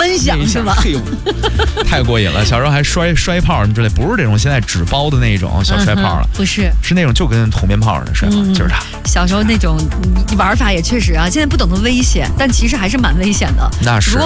分享是吧？ 嘿呦，太过瘾了！小时候还摔炮什么之类，不是这种现在纸包的那种小摔炮了， 不是那种就跟土面炮似的摔炮，就是它。 小时候那种玩法也确实啊，现在不懂得危险，但其实还是蛮危险的。 那是。